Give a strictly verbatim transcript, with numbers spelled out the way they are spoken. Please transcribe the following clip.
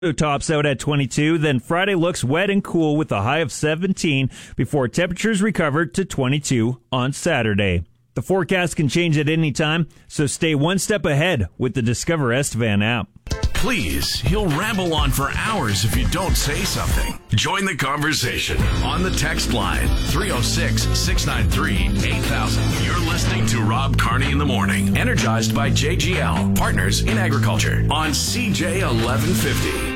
Tops out at twenty-two, then Friday looks wet and cool with a high of seventeen before temperatures recover to twenty-two on Saturday. The forecast can change at any time, so stay one step ahead with the Discover Estevan app. Please, he'll ramble on for hours if you don't say something. Join the conversation on the text line three oh six, six nine three, eight thousand. You're listening to Rob Carney in the Morning, energized by J G L, Partners in Agriculture, on C J eleven fifty.